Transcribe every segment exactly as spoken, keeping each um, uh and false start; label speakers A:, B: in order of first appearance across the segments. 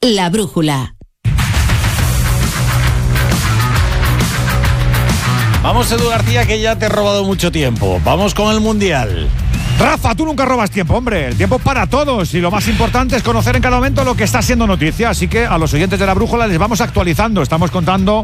A: La brújula.
B: Vamos, Edu García, que ya te he robado mucho tiempo. Vamos con el Mundial.
C: Rafa, tú nunca robas tiempo, hombre. El tiempo es para todos y lo más importante es conocer en cada momento lo que está siendo noticia. Así que a los oyentes de La Brújula les vamos actualizando. Estamos contando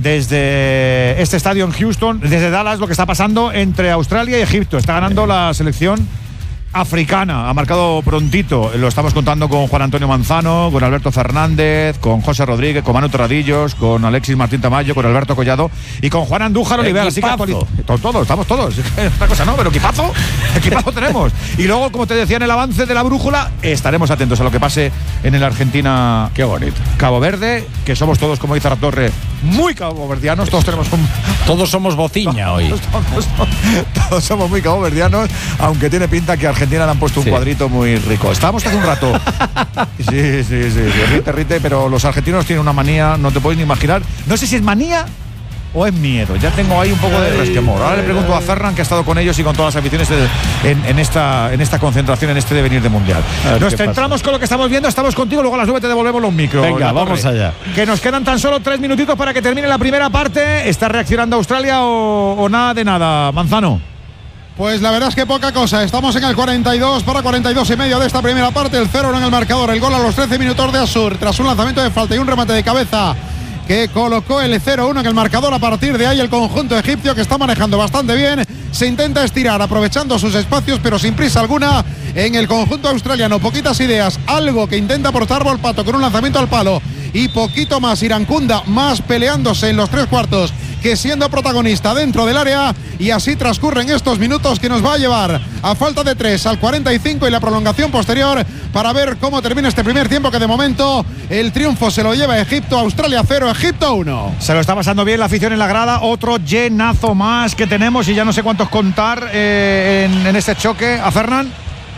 C: desde este estadio en Houston, desde Dallas, lo que está pasando entre Australia y Egipto. Está ganando la selección africana, ha marcado prontito. Lo estamos contando con Juan Antonio Manzano, con Alberto Fernández, con José Rodríguez, con Manu Terradillos, con Alexis Martín Tamayo, con Alberto Collado y con Juan Andújar Oliver. Así que actualiz- todos, todos, estamos todos. Esta cosa no, pero equipazo, equipazo tenemos. Y luego, como te decía en el avance de La Brújula, estaremos atentos a lo que pase en el Argentina.
B: Qué bonito.
C: Cabo Verde, que somos todos, como dice la Torre, muy caboverdianos. Todos tenemos un...
B: Todos somos bociña hoy.
C: Todos, todos, todos somos muy caboverdianos, aunque tiene pinta que a Argentina le han puesto un sí. cuadrito muy rico. Estábamos hace un rato. Sí, sí, sí, sí. Rite, rite, pero los argentinos tienen una manía, no te puedes ni imaginar. No sé si es manía o es miedo. Ya tengo ahí un poco de resquemor. Ahora le pregunto a Ferran, que ha estado con ellos y con todas las aficiones de, en, en, esta, en esta concentración, en este devenir de Mundial. Nos centramos pasa. con lo que estamos viendo. Estamos contigo, luego a las nueve te devolvemos los micros.
B: Venga, vamos allá.
C: Que nos quedan tan solo tres minutitos para que termine la primera parte. ¿Está reaccionando Australia o, o nada de nada, Manzano?
D: Pues la verdad es que poca cosa. Estamos en el cuarenta y dos para cuarenta y dos y medio de esta primera parte. El cero en el marcador. El gol a los trece minutos de Asur, tras un lanzamiento de falta y un remate de cabeza que colocó el cero uno en el marcador. A partir de ahí el conjunto egipcio, que está manejando bastante bien, se intenta estirar aprovechando sus espacios, pero sin prisa alguna. En el conjunto australiano, poquitas ideas, algo que intenta aportar Volpato con un lanzamiento al palo y poquito más. Iracunda más peleándose en los tres cuartos que siendo protagonista dentro del área, y así transcurren estos minutos que nos va a llevar a falta de tres al cuarenta y cinco y la prolongación posterior para ver cómo termina este primer tiempo, que de momento el triunfo se lo lleva Egipto. Australia cero, Egipto uno.
C: Se lo está pasando bien la afición en la grada. Otro llenazo más que tenemos y ya no sé cuántos contar eh, en, en este choque. ¿A Fernán?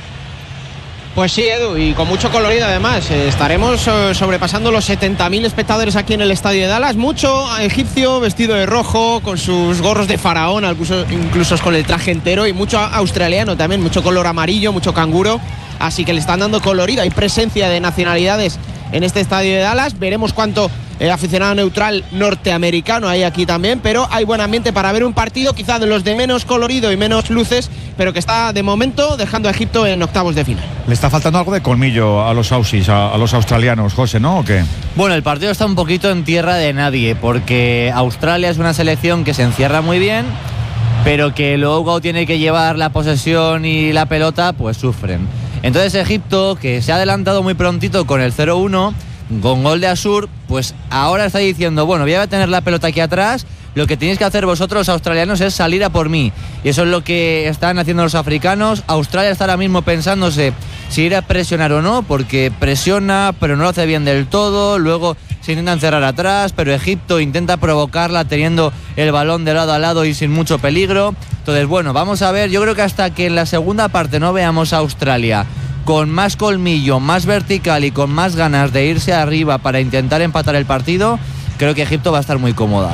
E: Pues sí, Edu, y con mucho colorido además. Eh, estaremos eh, sobrepasando los setenta mil espectadores aquí en el estadio de Dallas. Mucho egipcio vestido de rojo, con sus gorros de faraón, incluso, incluso con el traje entero, y mucho australiano también, mucho color amarillo, mucho canguro. Así que le están dando colorido. Hay presencia de nacionalidades en este estadio de Dallas. Veremos cuánto eh, aficionado neutral norteamericano hay aquí también, pero hay buen ambiente para ver un partido quizá de los de menos colorido y menos luces, pero que está de momento dejando a Egipto en octavos de final.
C: Le está faltando algo de colmillo a los aussies, a, a los australianos, José, ¿no? ¿O qué?
F: Bueno, el partido está un poquito en tierra de nadie, porque Australia es una selección que se encierra muy bien, pero que luego cuando tiene que llevar la posesión y la pelota, pues sufren. Entonces Egipto, que se ha adelantado muy prontito con el cero uno, con gol de Asur, pues ahora está diciendo, bueno, voy a tener la pelota aquí atrás, lo que tenéis que hacer vosotros, australianos, es salir a por mí. Y eso es lo que están haciendo los africanos. Australia está ahora mismo pensándose si ir a presionar o no, porque presiona, pero no lo hace bien del todo. Luego se intenta encerrar atrás, pero Egipto intenta provocarla teniendo el balón de lado a lado y sin mucho peligro. Entonces, bueno, vamos a ver. Yo creo que hasta que en la segunda parte no veamos a Australia con más colmillo, más vertical y con más ganas de irse arriba para intentar empatar el partido, creo que Egipto va a estar muy cómoda.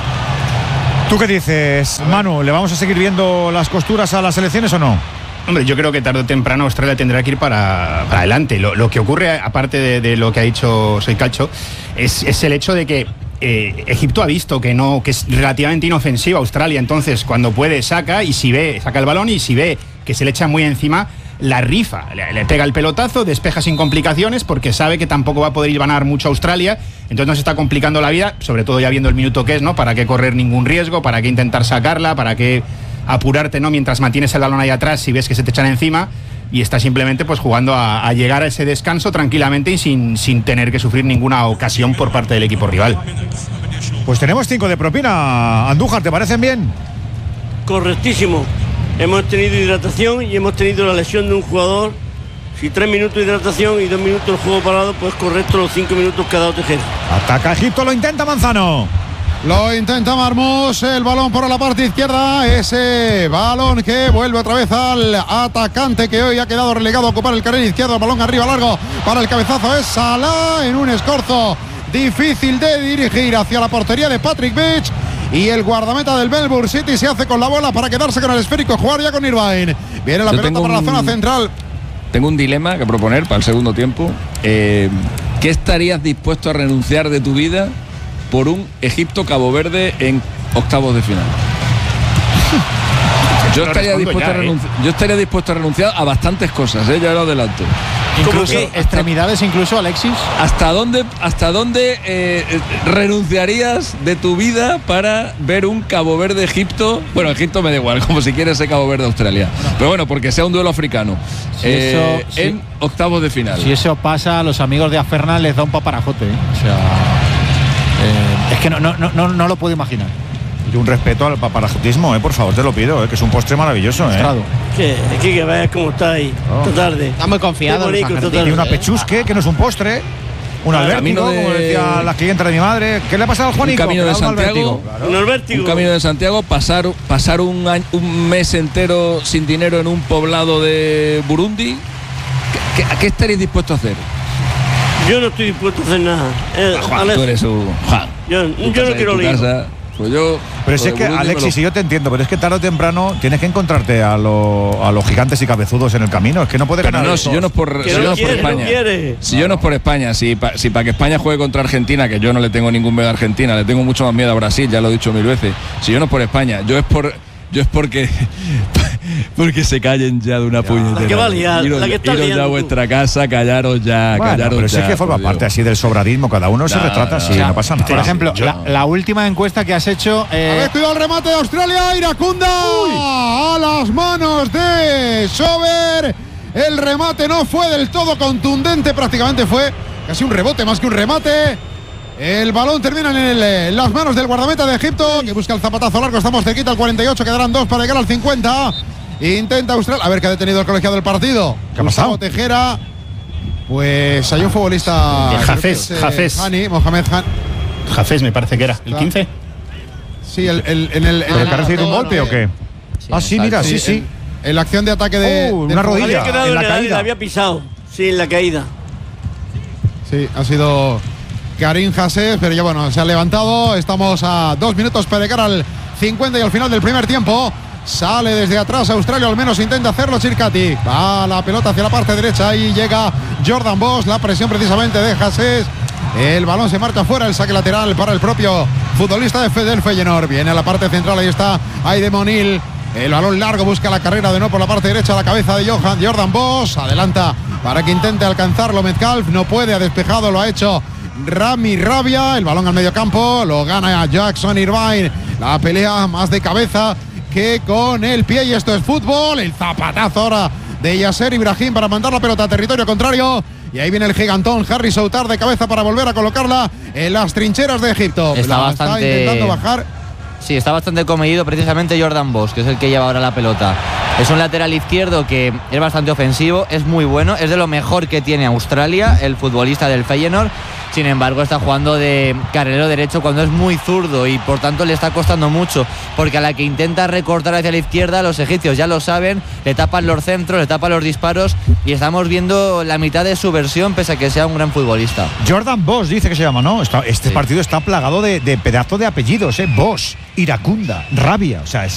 C: ¿Tú qué dices, Manu? ¿Le vamos a seguir viendo las costuras a las selecciones o no?
G: Hombre, yo creo que tarde o temprano Australia tendrá que ir para, para adelante. Lo, lo que ocurre, aparte de, de lo que ha dicho Soy Calcho, es, es el hecho de que eh, Egipto ha visto que no, que es relativamente inofensiva Australia. Entonces, cuando puede, saca, y si ve, saca el balón, y si ve que se le echa muy encima, la rifa, le, le pega el pelotazo, despeja sin complicaciones, porque sabe que tampoco va a poder ganar mucho Australia. Entonces nos está complicando la vida, sobre todo ya viendo el minuto que es, ¿no? Para qué correr ningún riesgo, para qué intentar sacarla, para qué apurarte, ¿no? Mientras mantienes el balón ahí atrás, si ves que se te echan encima, y está simplemente pues jugando a, a llegar a ese descanso tranquilamente y sin, sin tener que sufrir ninguna ocasión por parte del equipo rival.
C: Pues tenemos cinco de propina. Andújar, ¿te parecen bien?
H: Correctísimo. Hemos tenido hidratación y hemos tenido la lesión de un jugador. Si tres minutos de hidratación y dos minutos el juego parado, pues correcto los cinco minutos que ha dado Tejeda.
C: Ataca Egipto, lo intenta Manzano.
D: Lo intenta Marmús, el balón por la parte izquierda, ese balón que vuelve otra vez al atacante que hoy ha quedado relegado a ocupar el carril izquierdo. El balón arriba largo para el cabezazo, es Salah en un escorzo difícil de dirigir hacia la portería de Patrick Beach. Y el guardameta del Melbourne City se hace con la bola para quedarse con el esférico, jugar ya con Irvine. Viene la Yo pelota para un, la zona central.
I: Tengo un dilema que proponer para el segundo tiempo. Eh,
A: ¿qué estarías dispuesto a renunciar de tu vida por un Egipto-Cabo Verde en octavos de final? Yo estaría, dispuesto
C: ya,
A: a renunciar, ¿eh? yo estaría dispuesto a renunciar a bastantes cosas, ¿eh? Ya lo adelanto.
I: Incluso
H: que?
I: extremidades, incluso, Alexis.
A: ¿Hasta dónde, hasta dónde eh, renunciarías de tu vida para ver un Cabo Verde-Egipto? Bueno, Egipto me da igual, como si quieres ese Cabo Verde-Australia. Pero bueno, porque sea un duelo africano.
I: Si
A: eh,
I: eso,
A: en
I: si,
A: octavos de final.
I: Si eso pasa, a los amigos de Afernan les da un paparajote, ¿eh? O sea, eh, es que no, no, no, no lo puedo imaginar.
C: Y un respeto al paparajotismo, eh, por favor, te lo pido, eh, que es un postre maravilloso. Eh.
H: Que, que, que veas cómo está ahí
C: Oh.
H: esta tarde.
E: Está muy confiado.
H: Qué bonito
E: los
H: esta
E: argentinos.
H: tarde.
C: Y una pechusque, que no es un postre. Un
A: Ah,
C: albértigo,
A: camino de-
C: como decía la clienta de mi madre. ¿Qué le ha pasado al Juanico?
A: camino
C: Que
A: de
C: le ha dado un
A: Santiago.
C: albértigo. Claro.
H: Un Albertigo.
A: Un camino de Santiago, pasar, pasar un, año- un mes entero sin dinero en un poblado de Burundi. ¿Qué, qué, ¿A qué estaréis dispuestos a hacer?
H: Yo no estoy dispuesto a hacer nada. Eh,
A: Ah, Juan,
H: Alex,
A: tú eres un Juan.
H: yo,
A: Tu
H: yo no
A: casa y
H: quiero
A: tu
H: lío.
A: casa. Pues yo,
C: Pero si
A: lo
C: es
A: de
C: que,
A: Burundi me
C: Alexis,
A: lo-
C: si yo te entiendo, pero es que tarde o temprano tienes que encontrarte a, lo- a los gigantes y cabezudos en el camino. Es que no puede
A: Pero
C: ganar.
A: no,
C: de
A: si
C: todos.
A: yo no es por,
H: Que
A: si
H: no
A: yo no es por
H: quiere, no
A: España.
H: quiere.
A: Si yo no es por España, si para si pa que España juegue contra Argentina, que yo no le tengo ningún miedo a Argentina, le tengo mucho más miedo a Brasil, ya lo he dicho mil veces. Si yo no es por España, yo es por yo es porque porque se callen ya de una puñetera.
H: La que va a liar,
A: Iros,
H: la que está
A: iros ya
H: liando
A: a
H: tú.
A: vuestra casa, callaros ya,
C: Bueno,
A: callaros
C: pero si
A: ya.
C: es que forma
A: por Dios.
C: parte así del sobradismo. Cada uno se
A: No,
C: retrata
A: no,
C: así,
A: o sea,
C: no pasa nada.
I: Por ejemplo,
A: yo-
I: la, la última encuesta que has hecho. eh,
D: A ver, cuidado el remate de Australia, Iracunda a las manos de Sober. El remate no fue del todo contundente, prácticamente fue casi un rebote más que un remate. El balón termina en, el, en las manos del guardameta de Egipto, que busca el zapatazo largo. Estamos cerquita al cuarenta y ocho, quedarán dos para llegar al cincuenta. Intenta Australia, a ver qué ha detenido el colegiado del partido.
C: ¿Qué ha
D: Gustavo
C: pasado?
D: Tejera. Pues hay un futbolista.
G: Eh,
D: creo que
G: Hafez,
D: es, eh,
G: Hafez.
D: Hani, Mohamed Han.
G: Jafés me parece que era, el quince.
D: Sí, el, el- en el. en
C: ¿Pero
D: el-
C: que ha recibido un golpe o qué?
F: Sí,
C: Ah, sí,
F: exacto.
C: mira, sí, sí.
D: En, en la acción de ataque de.
C: Oh,
D: del
C: una
D: fútbol.
C: rodilla.
H: Había quedado
C: en
H: en
C: la
H: la
C: caída.
H: había pisado. Sí, en la caída.
D: Sí, ha sido Karim Hassé, pero ya bueno, se ha levantado. Estamos a dos minutos para llegar al cincuenta y al final del primer tiempo. Sale desde atrás Australia, al menos intenta hacerlo Chircati. Va la pelota hacia la parte derecha y llega Jordan Bosch. La presión precisamente de Hassé. El balón se marcha fuera, el saque lateral para el propio futbolista de Feder Feyenoord. Viene a la parte central, ahí está Aide Monil. El balón largo busca la carrera de nuevo por la parte derecha, la cabeza de Johan Jordan Bosch. Adelanta para que intente alcanzarlo Metcalf. No puede, ha despejado, lo ha hecho Rami Rabia. El balón al medio campo, lo gana Jackson Irvine. La pelea más de cabeza que con el pie, y esto es fútbol. El zapatazo ahora de Yasser Ibrahim para mandar la pelota a territorio contrario. Y ahí viene el gigantón Harry Soutar de cabeza para volver a colocarla en las trincheras de Egipto.
F: Está
D: La
F: bastante-
D: está intentando bajar.
F: Sí, está bastante comedido precisamente Jordan Bosch, que es el que lleva ahora la pelota. Es un lateral izquierdo que es bastante ofensivo, es muy bueno, es de lo mejor que tiene Australia, el futbolista del Feyenoord. Sin embargo, está jugando de carrilero derecho cuando es muy zurdo y por tanto le está costando mucho, porque a la que intenta recortar hacia la izquierda, los egipcios ya lo saben, le tapan los centros, le tapan los disparos y estamos viendo la mitad de su versión pese a que sea un gran futbolista.
C: Jordan Bosch dice que se llama, ¿no? Está- este
F: Sí.
C: partido está plagado de, de pedazos de apellidos, ¿eh? Bosch, Iracunda, Rabia. O sea, es